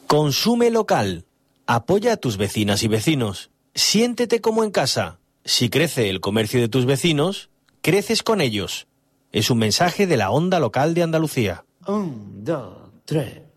Consume local. Apoya a tus vecinas y vecinos. Siéntete como en casa. Si crece el comercio de tus vecinos, creces con ellos. Es un mensaje de la Onda Local de Andalucía. 1, 2, 3.